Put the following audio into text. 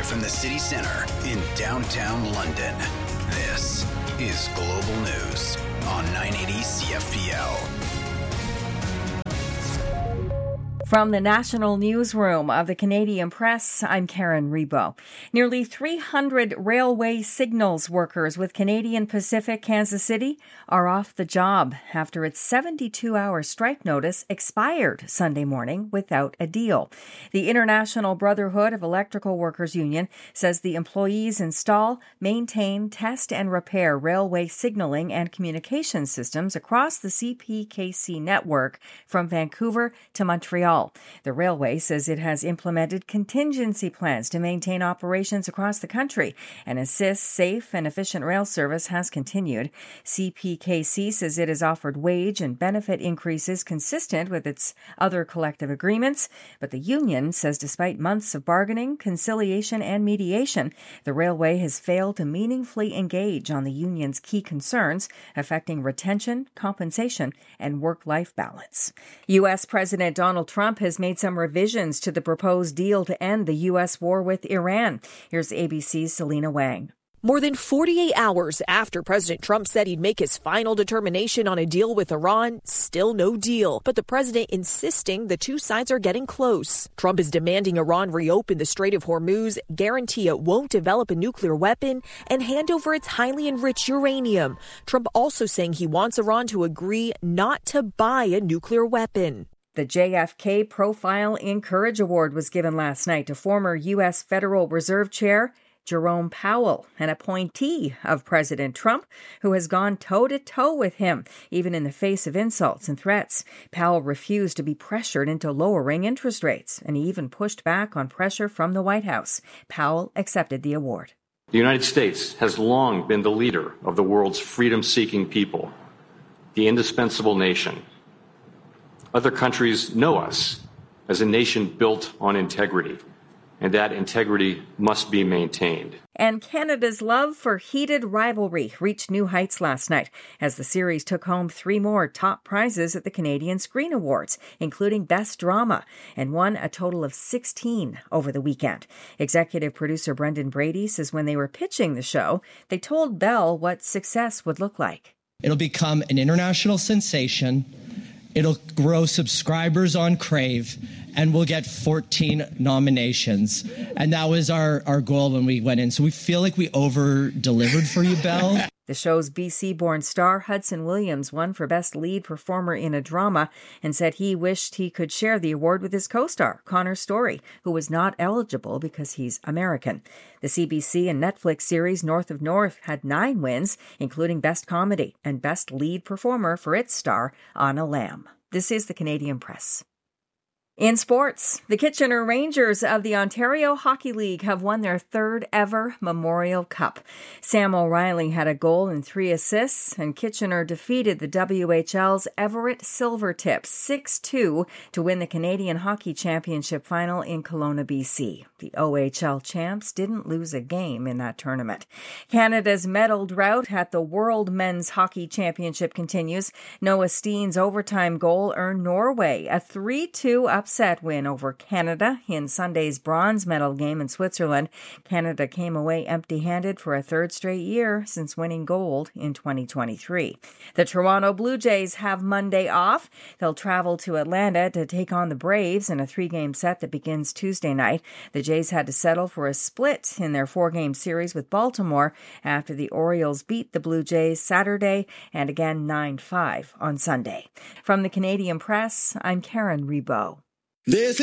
Live from the city centre in downtown London, this is Global News on 980 CFPL. From the National Newsroom of the Canadian Press, I'm Karen Rebo. Nearly 300 railway signals workers with Canadian Pacific Kansas City are off the job after its 72-hour strike notice expired Sunday morning without a deal. The International Brotherhood of Electrical Workers Union says the employees install, maintain, test, and repair railway signaling and communication systems across the CPKC network from Vancouver to Montreal. The railway says it has implemented contingency plans to maintain operations across the country and assist safe and efficient rail service has continued. CPKC says it has offered wage and benefit increases consistent with its other collective agreements, but the union says despite months of bargaining, conciliation, and mediation, the railway has failed to meaningfully engage on the union's key concerns affecting retention, compensation, and work-life balance. U.S. President Donald Trump has made some revisions to the proposed deal to end the U.S. war with Iran. Here's ABC's Selena Wang. More than 48 hours after President Trump said he'd make his final determination on a deal with Iran, still no deal. But the president insisting the two sides are getting close. Trump is demanding Iran reopen the Strait of Hormuz, guarantee it won't develop a nuclear weapon, and hand over its highly enriched uranium. Trump also saying he wants Iran to agree not to buy a nuclear weapon. The JFK Profile in Courage Award was given last night to former U.S. Federal Reserve Chair Jerome Powell, an appointee of President Trump, who has gone toe-to-toe with him, even in the face of insults and threats. Powell refused to be pressured into lowering interest rates, and he even pushed back on pressure from the White House. Powell accepted the award. The United States has long been the leader of the world's freedom-seeking people, the indispensable nation. Other countries know us as a nation built on integrity, and that integrity must be maintained. And Canada's love for heated rivalry reached new heights last night as the series took home 3 more top prizes at the Canadian Screen Awards, including Best Drama, and won a total of 16 over the weekend. Executive producer Brendan Brady says when they were pitching the show, they told Bell what success would look like. It'll become an international sensation. It'll grow subscribers on Crave, and we'll get 14 nominations. And that was our goal when we went in. So we feel like we over-delivered for you, Belle. The show's BC-born star Hudson Williams won for Best Lead Performer in a Drama and said he wished he could share the award with his co-star, Connor Story, who was not eligible because he's American. The CBC and Netflix series North of North had 9 wins, including Best Comedy and Best Lead Performer for its star, Anna Lamb. This is the Canadian Press. In sports, the Kitchener Rangers of the Ontario Hockey League have won their 3rd ever Memorial Cup. Sam O'Reilly had a goal and 3 assists, and Kitchener defeated the WHL's Everett Silvertips 6-2 to win the Canadian Hockey Championship final in Kelowna, BC. The OHL champs didn't lose a game in that tournament. Canada's medal drought at the World Men's Hockey Championship continues. Noah Steen's overtime goal earned Norway a 3-2 upset win over Canada in Sunday's bronze medal game in Switzerland. Canada came away empty-handed for a 3rd straight year since winning gold in 2023. The Toronto Blue Jays have Monday off. They'll travel to Atlanta to take on the Braves in a 3-game set that begins Tuesday night. The Jays had to settle for a split in their 4-game series with Baltimore after the Orioles beat the Blue Jays Saturday and again 9-5 on Sunday. From the Canadian Press, I'm Karen Rebo. This